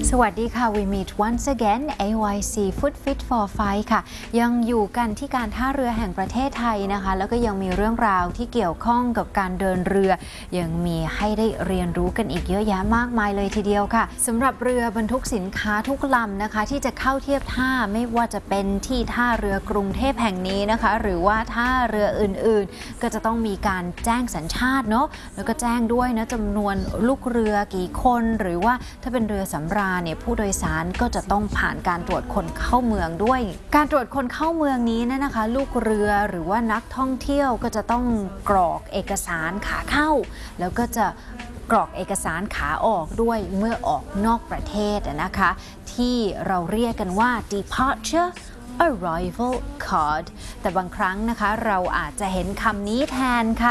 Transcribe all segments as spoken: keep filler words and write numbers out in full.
สวัสดีค่ะ We meet once again เอ วาย ซี Food Fit for Fight ค่ะยังอยู่กันที่การท่าเรือแห่งประเทศไทยนะคะแล้วก็ยังมีเรื่องราวที่เกี่ยวข้องกับการเดินเรือยังมีให้ได้เรียนรู้กันอีกเยอะแยะมากมายเลยทีเดียวค่ะสำหรับเรือบรรทุกสินค้าทุกลำนะคะที่จะเข้าเทียบท่าไม่ว่าจะเป็นที่ท่าเรือกรุงเทพแห่งนี้นะคะหรือว่าท่าเรืออื่นๆก็จะต้องมีการแจ้งสัญชาติเนาะแล้วก็แจ้งด้วยนะจำนวนลูกเรือกี่คนหรือว่าถ้าเป็นเรือสำราญเนี่ยผู้โดยสารก็จะต้องผ่านการตรวจคนเข้าเมืองด้วยการตรวจคนเข้าเมืองนี้นะคะลูกเรือหรือว่านักท่องเที่ยวก็จะต้องกรอกเอกสารขาเข้าแล้วก็จะกรอกเอกสารขาออกด้วยเมื่อออกนอกประเทศนะคะที่เราเรียกกันว่า departure arrival card แต่บางครั้งนะคะเราอาจจะเห็นคำนี้แทนค่ะ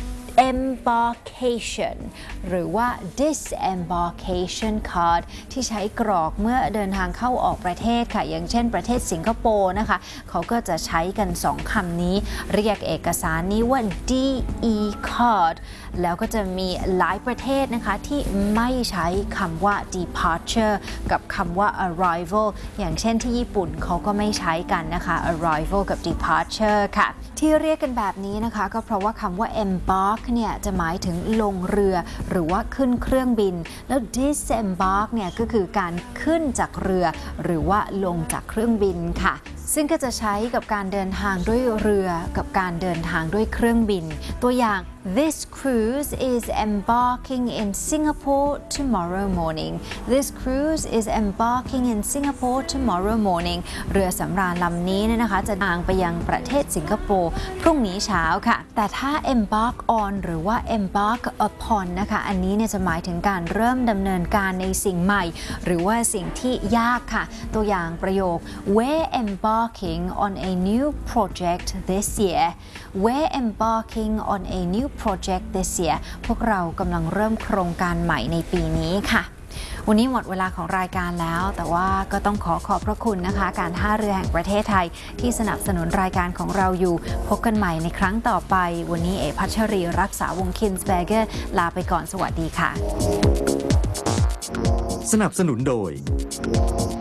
embarkation หรือว่า disembarkation card ที่ใช้กรอกเมื่อเดินทางเข้าออกประเทศค่ะอย่างเช่นประเทศสิงคโปร์นะคะเขาก็จะใช้กันสองคำนี้เรียกเอกสารนี้ว่า ดี อี card แล้วก็จะมีหลายประเทศนะคะที่ไม่ใช้คำว่า departure กับคำว่า arrival อย่างเช่นที่ญี่ปุ่นเขาก็ไม่ใช้กันนะคะ arrival กับ departure ค่ะที่เรียกกันแบบนี้นะคะก็เพราะว่าคำว่า embark เนี่ยจะหมายถึงลงเรือหรือว่าขึ้นเครื่องบินแล้ว disembark เนี่ยก็คือการขึ้นจากเรือหรือว่าลงจากเครื่องบินค่ะซึ่งก็จะใช้กับการเดินทางด้วยเรือกับการเดินทางด้วยเครื่องบินตัวอย่าง This cruise is embarking in Singapore tomorrow morning. This cruise is embarking in Singapore tomorrow morning. เรือสำราญลำนี้นะคะจะเดินทางไปยังประเทศสิงคโปร์พรุ่งนี้เช้าค่ะแต่ถ้า embark on หรือว่า embark upon นะคะอันนี้เนี่ยจะหมายถึงการเริ่มดำเนินการในสิ่งใหม่หรือว่าสิ่งที่ยากค่ะตัวอย่างประโยค We're embarking on a new project this year. We're embarking on a new project this year พวกเรากำลังเริ่มโครงการใหม่ในปีนี้ค่ะวันนี้หมดเวลาของรายการแล้วแต่ว่าก็ต้องขอขอบพระคุณนะคะการท่าเรือแห่งประเทศไทยที่สนับสนุนรายการของเราอยู่พบกันใหม่ในครั้งต่อไปวันนี้เอพัชรีรักษาวงศ์คินส์เบเกอร์ลาไปก่อนสวัสดีค่ะสนับสนุนโดย